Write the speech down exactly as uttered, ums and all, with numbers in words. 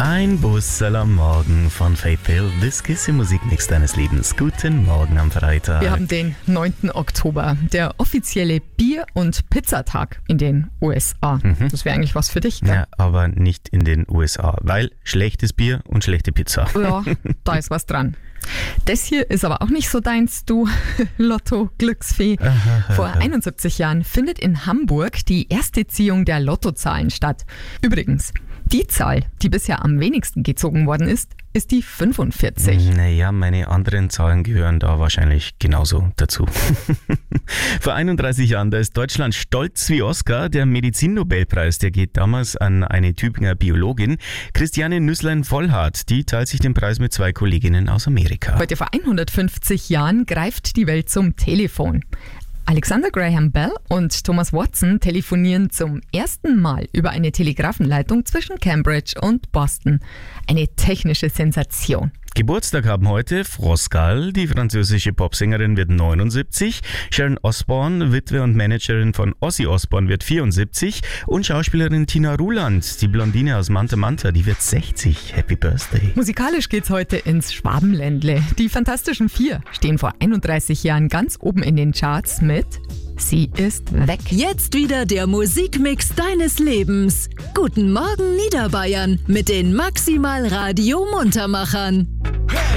Ein Busserl am Morgen von Faith Hill, das Kiss im Musikmix deines Lebens. Guten Morgen am Freitag. Wir haben den neunten Oktober, der offizielle Bier- und Pizzatag in den U S A. Mhm. Das wäre eigentlich was für dich, gell? Ja, aber nicht in den U S A, weil schlechtes Bier und schlechte Pizza. Ja, da ist was dran. Das hier ist aber auch nicht so deins, du Lotto-Glücksfee. Vor einundsiebzig Jahren findet in Hamburg die erste Ziehung der Lottozahlen statt. Übrigens, die Zahl, die bisher am wenigsten gezogen worden ist, ist die fünfundvierzig. Naja, meine anderen Zahlen gehören da wahrscheinlich genauso dazu. Vor einunddreißig Jahren, da ist Deutschland stolz wie Oscar. Der Medizinnobelpreis, der geht damals an eine Tübinger Biologin, Christiane Nüßlein-Vollhardt. Die teilt sich den Preis mit zwei Kolleginnen aus Amerika. Heute vor hundertfünfzig Jahren greift die Welt zum Telefon. Alexander Graham Bell und Thomas Watson telefonieren zum ersten Mal über eine Telegrafenleitung zwischen Cambridge und Boston. Eine technische Sensation. Geburtstag haben heute Froscal, die französische Popsängerin, wird neunundsiebzig, Sharon Osbourne, Witwe und Managerin von Ozzy Osbourne, wird vierundsiebzig und Schauspielerin Tina Ruland, die Blondine aus Manta Manta, die wird sechzig. Happy Birthday. Musikalisch geht's heute ins Schwabenländle. Die Fantastischen Vier stehen vor einunddreißig Jahren ganz oben in den Charts mit Sie ist weg. Jetzt wieder der Musikmix deines Lebens. Guten Morgen Niederbayern mit den Maximal Radio Muntermachern.